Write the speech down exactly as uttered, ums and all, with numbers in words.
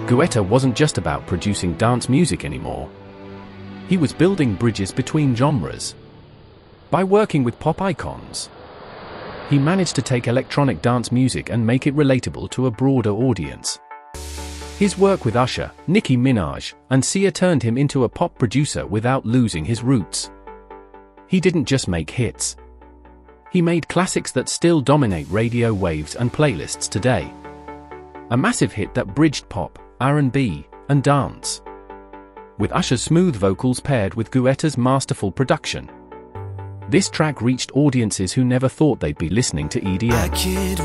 Guetta wasn't just about producing dance music anymore. He was building bridges between genres. By working with pop icons, he managed to take electronic dance music and make it relatable to a broader audience. His work with Usher, Nicki Minaj, and Sia turned him into a pop producer without losing his roots. He didn't just make hits. He made classics that still dominate radio waves and playlists today. A massive hit that bridged pop, R and B, and dance, with Usher's smooth vocals paired with Guetta's masterful production. This track reached audiences who never thought they'd be listening to E D M.